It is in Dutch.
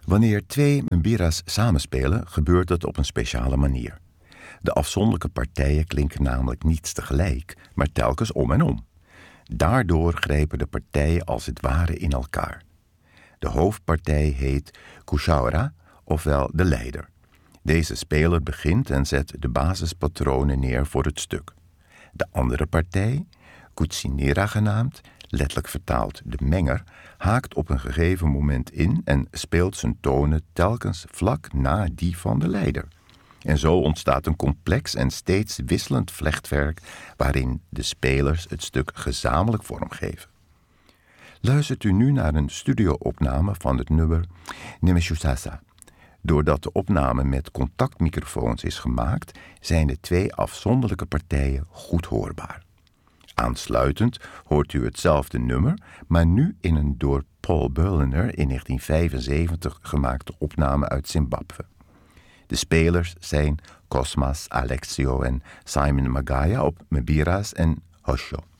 Wanneer twee mbira's samenspelen, gebeurt het op een speciale manier. De afzonderlijke partijen klinken namelijk niet tegelijk, maar telkens om en om. Daardoor grijpen de partijen als het ware in elkaar. De hoofdpartij heet Kushaura, ofwel de leider. Deze speler begint en zet de basispatronen neer voor het stuk. De andere partij, Kutsinira genaamd, letterlijk vertaald de menger, haakt op een gegeven moment in en speelt zijn tonen telkens vlak na die van de leider. En zo ontstaat een complex en steeds wisselend vlechtwerk waarin de spelers het stuk gezamenlijk vormgeven. Luistert u nu naar een studio-opname van het nummer Nemeshusasa. Doordat de opname met contactmicrofoons is gemaakt, zijn de twee afzonderlijke partijen goed hoorbaar. Aansluitend hoort u hetzelfde nummer, maar nu in een door Paul Berliner in 1975 gemaakte opname uit Zimbabwe. De spelers zijn Cosmas, Alexio en Simon Magaya op mbira's en hosho.